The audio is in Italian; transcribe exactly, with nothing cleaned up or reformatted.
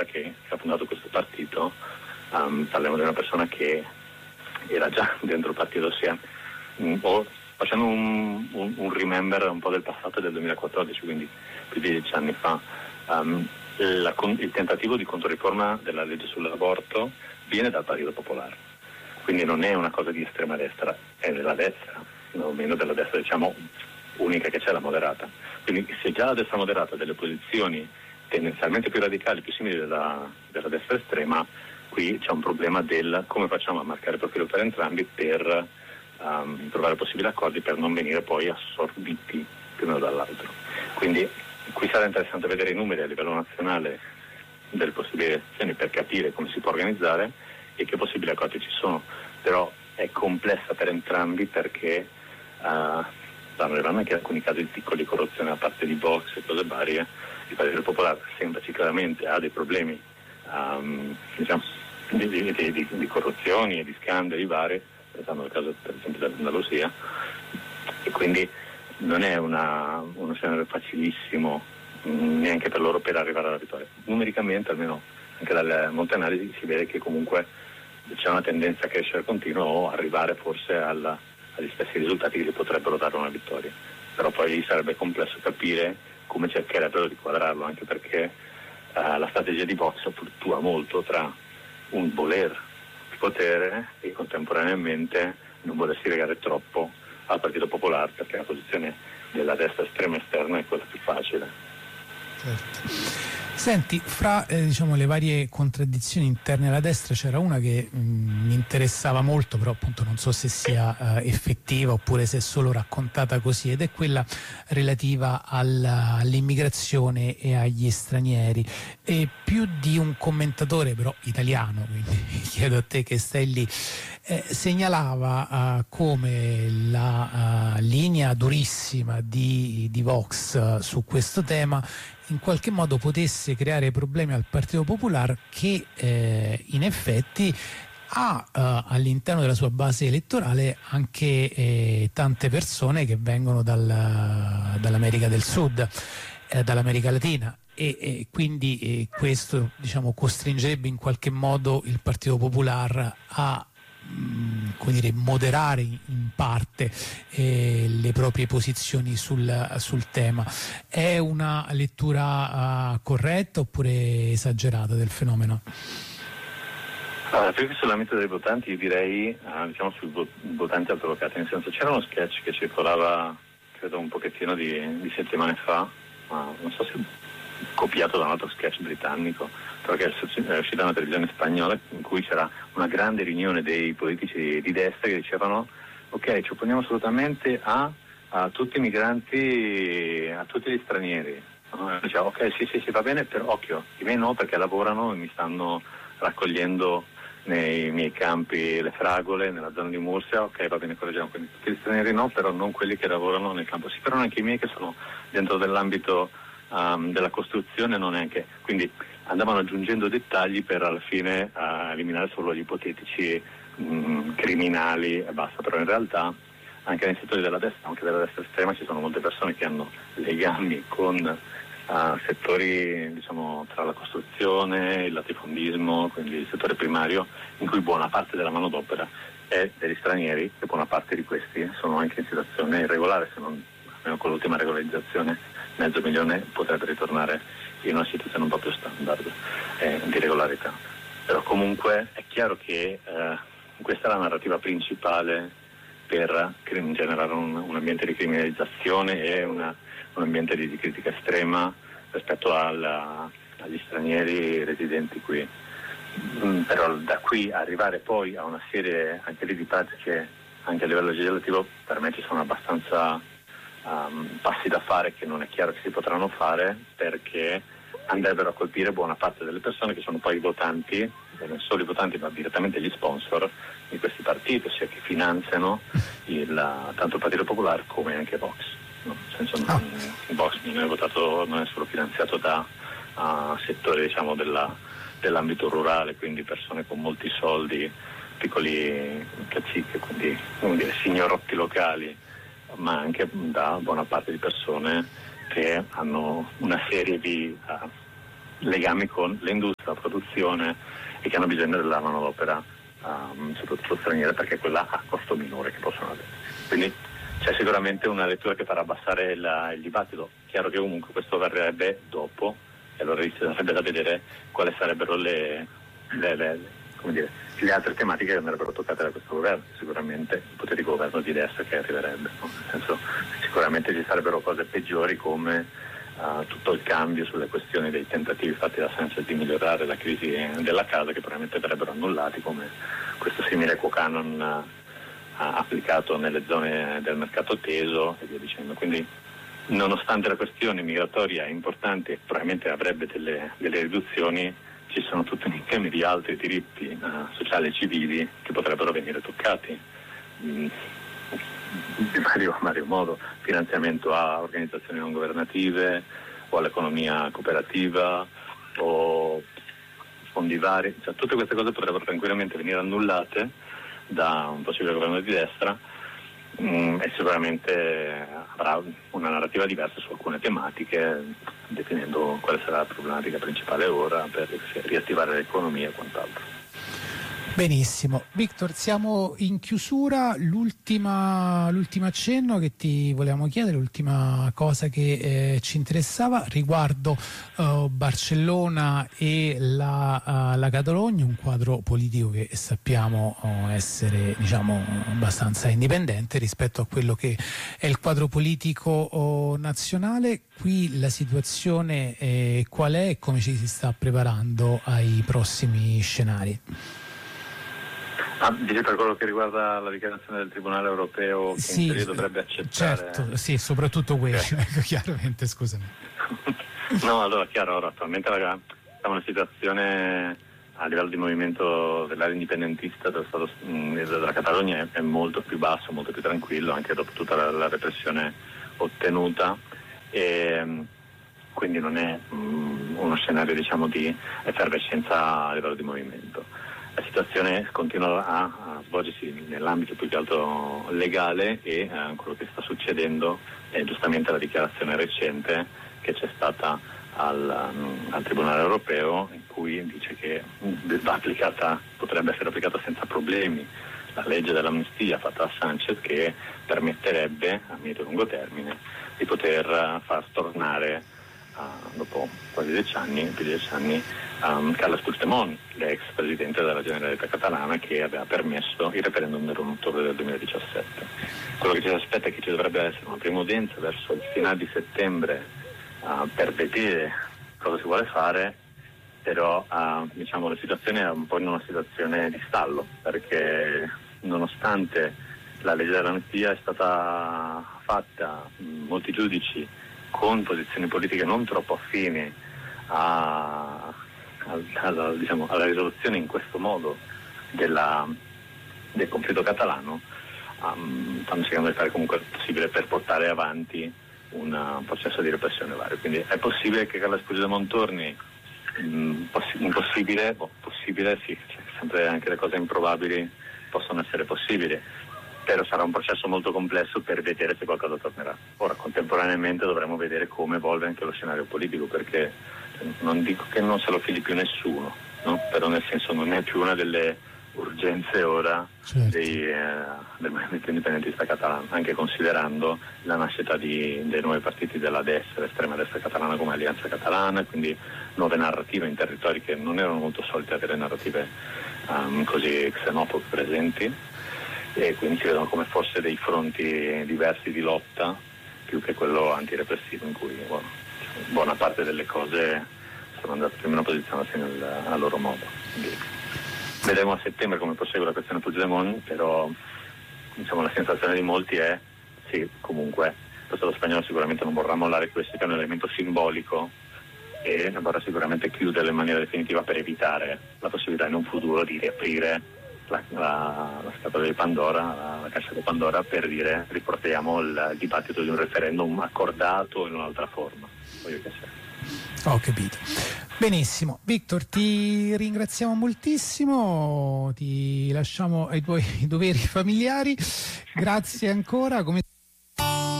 che, che ha fondato questo partito. Um, parliamo di una persona che era già dentro il partito, sia un po' facendo un, un, un remember un po' del passato del duemilaquattordici, quindi più di dieci anni fa. Um, la, il tentativo di controriforma della legge sull'aborto viene dal Partito Popolare, quindi non è una cosa di estrema destra, è della destra, o meno della destra, diciamo, unica che c'è, la moderata. Quindi se già la destra moderata ha delle posizioni tendenzialmente più radicali, più simili della, della destra estrema, qui c'è un problema del come facciamo a marcare il profilo per entrambi per um, trovare possibili accordi per non venire poi assorbiti più o meno dall'altro. Quindi qui sarà interessante vedere i numeri a livello nazionale delle possibili elezioni per capire come si può organizzare e che possibili accordi ci sono, però è complessa per entrambi perché uh, stanno arrivando anche alcuni casi di piccoli corruzione da parte di Vox e cose varie. Il Partito Popolare sembra sicuramente ha dei problemi um, diciamo, di, di, di, di corruzioni e di scandali vari, pensando al caso per esempio dell'Andalusia, e quindi non è una, uno scenario facilissimo mh, neanche per loro per arrivare alla vittoria. Numericamente, almeno anche dalle molte analisi, si vede che comunque c'è una tendenza a crescere continua o arrivare forse alla, agli stessi risultati che gli potrebbero dare una vittoria, però poi sarebbe complesso capire come cercherebbero di quadrarlo, anche perché uh, la strategia di Vox fluttua molto tra un voler potere e contemporaneamente non volersi legare troppo al Partito Popolare, perché la posizione della destra estrema esterna è quella più facile. Certo. Senti, fra eh, diciamo, le varie contraddizioni interne alla destra c'era una che mh, mi interessava molto, però appunto non so se sia eh, effettiva oppure se è solo raccontata così, ed è quella relativa alla, all'immigrazione e agli stranieri. E più di un commentatore, però italiano, quindi chiedo a te che stai lì, eh, segnalava uh, come la uh, linea durissima di, di Vox uh, su questo tema in qualche modo potesse creare problemi al Partito Popolare, che eh, in effetti ha eh, all'interno della sua base elettorale anche eh, tante persone che vengono dal, dall'America del Sud, eh, dall'America Latina, e, e quindi eh, questo, diciamo, costringerebbe in qualche modo il Partito Popolare a come dire, moderare in parte eh, le proprie posizioni sul, sul tema. È una lettura uh, corretta oppure esagerata del fenomeno? Allora, più che sull'ambito dei votanti, io direi uh, diciamo sui votanti altolocati, nel senso, c'era uno sketch che circolava credo un pochettino di, di settimane fa, ma non so se copiato da un altro sketch britannico, perché è uscita una televisione spagnola in cui c'era una grande riunione dei politici di destra che dicevano: ok, ci opponiamo assolutamente a, a tutti i migranti, a tutti gli stranieri. No? Diceva, ok, sì, sì, sì, va bene, però occhio, di me no, perché lavorano e mi stanno raccogliendo nei miei campi le fragole, nella zona di Mursia. Ok, va bene, correggiamo, quindi tutti gli stranieri no, però non quelli che lavorano nel campo. Sì, però anche i miei che sono dentro dell'ambito um, della costruzione, non neanche. Quindi andavano aggiungendo dettagli per alla fine uh, eliminare solo gli ipotetici mh, criminali e basta, però in realtà anche nei settori della destra, anche della destra estrema, ci sono molte persone che hanno legami con uh, settori, diciamo, tra la costruzione, il latifondismo, quindi il settore primario, in cui buona parte della manodopera è degli stranieri e buona parte di questi sono anche in situazione irregolare, se non almeno con l'ultima regolarizzazione mezzo milione potrebbe ritornare in una situazione un po' più standard eh, di regolarità. Però comunque è chiaro che eh, questa è la narrativa principale per generare un, un ambiente di criminalizzazione e una, un ambiente di, di critica estrema rispetto alla, agli stranieri residenti qui. Mm, però da qui arrivare poi a una serie anche lì di pratiche anche a livello legislativo, per me ci sono abbastanza um, passi da fare che non è chiaro che si potranno fare, perché andrebbero a colpire buona parte delle persone che sono poi i votanti, e non solo i votanti ma direttamente gli sponsor di questi partiti, ossia che finanziano il, tanto il Partito Popolare come anche Vox. No? Nel senso, non, Vox non è votato, non è solo finanziato da uh, settori, diciamo, della, dell'ambito rurale, quindi persone con molti soldi, piccoli caciche, quindi come dire, signorotti locali, ma anche da buona parte di persone che hanno una serie di uh, legami con l'industria, la produzione, e che hanno bisogno della manodopera, um, soprattutto straniera, perché è quella a costo minore che possono avere. Quindi c'è sicuramente una lettura che farà abbassare il, il dibattito. Chiaro che comunque questo verrebbe dopo, e allora sarebbe da vedere quali sarebbero le, le, le, come dire, le altre tematiche che andrebbero toccate da questo governo. Sicuramente il potere di governo di destra che arriverebbe, no? Nel senso, sicuramente ci sarebbero cose peggiori come Uh, tutto il cambio sulle questioni dei tentativi fatti da Sanchez di migliorare la crisi della casa, che probabilmente verrebbero annullati, come questo simile equo canon uh, applicato nelle zone del mercato teso e via dicendo. Quindi, nonostante la questione migratoria è importante e probabilmente avrebbe delle, delle riduzioni, ci sono tutto un insieme di altri diritti uh, sociali e civili che potrebbero venire toccati. Mm. Di vario, vario modo, finanziamento a organizzazioni non governative o all'economia cooperativa o fondi vari, cioè, tutte queste cose potrebbero tranquillamente venire annullate da un possibile governo di destra, mh, e sicuramente avrà una narrativa diversa su alcune tematiche, definendo quale sarà la problematica principale ora per riattivare l'economia e quant'altro. Benissimo, Victor, siamo in chiusura. L'ultima, l'ultimo accenno che ti volevamo chiedere, l'ultima cosa che eh, ci interessava riguardo uh, Barcellona e la, uh, la Catalogna, un quadro politico che sappiamo uh, essere, diciamo, abbastanza indipendente rispetto a quello che è il quadro politico uh, nazionale. Qui la situazione eh, qual è e come ci si sta preparando ai prossimi scenari? Ah, dice per quello che riguarda la dichiarazione del Tribunale Europeo che sì, in teoria dovrebbe accettare... Certo, sì, soprattutto quello, okay. Ecco, chiaramente, scusami. No, allora, chiaro, ora attualmente siamo in una situazione a livello di movimento dell'area indipendentista dello Stato, mh, della Catalogna è, è molto più basso, molto più tranquillo, anche dopo tutta la, la repressione ottenuta, e quindi non è mh, uno scenario, diciamo, di effervescenza a livello di movimento. La situazione continua a, a svolgersi nell'ambito più che altro legale e eh, quello che sta succedendo è giustamente la dichiarazione recente che c'è stata al, um, al Tribunale Europeo, in cui dice che va applicata, potrebbe essere applicata senza problemi la legge dell'amnistia fatta da Sanchez, che permetterebbe a medio e lungo termine di poter uh, far stornare uh, dopo quasi dieci anni, più di dieci anni, Um, Carles Puigdemont, l'ex presidente della Generalitat catalana, che aveva permesso il referendum del ottobre del duemiladiciassette. Quello che ci aspetta è che ci dovrebbe essere una prima udienza verso il finale di settembre uh, per vedere cosa si vuole fare, però uh, diciamo, la situazione è un po' in una situazione di stallo, perché nonostante la legge dell'amnistia è stata fatta, molti giudici con posizioni politiche non troppo affini a Alla, diciamo, alla risoluzione in questo modo della, del conflitto catalano, um, stanno cercando di fare comunque il possibile per portare avanti una, un processo di repressione vario. Quindi è possibile che Carles Puigdemont torni, um, poss- impossibile, boh, possibile sì, cioè, sempre anche le cose improbabili possono essere possibili, però sarà un processo molto complesso per vedere se qualcosa tornerà. Ora, contemporaneamente dovremo vedere come evolve anche lo scenario politico, perché non dico che non se lo fili più nessuno, no? Però nel senso non è più una delle urgenze ora, certo, dei, eh, del movimento indipendentista catalano, anche considerando la nascita di, dei nuovi partiti della destra, estrema destra catalana, come Alleanza Catalana, quindi nuove narrative in territori che non erano molto solite avere narrative um, così xenofobe presenti, e quindi si vedono come forse dei fronti diversi di lotta più che quello antirepressivo, in cui bueno, buona parte delle cose sono andate più o meno a posizionarsi nel, a loro modo. Quindi vedremo a settembre come prosegue la questione Puigdemont, però diciamo, la sensazione di molti è sì, comunque lo Stato spagnolo sicuramente non vorrà mollare questo, che è un elemento simbolico, e vorrà sicuramente chiudere in maniera definitiva per evitare la possibilità in un futuro di riaprire la, la, la scatola di Pandora, la, la cassa di Pandora, per dire riportiamo il, il dibattito di un referendum accordato in un'altra forma. Voglio che sia. Ho capito. Benissimo. Victor, ti ringraziamo moltissimo, ti lasciamo ai tuoi doveri familiari. Grazie ancora. Come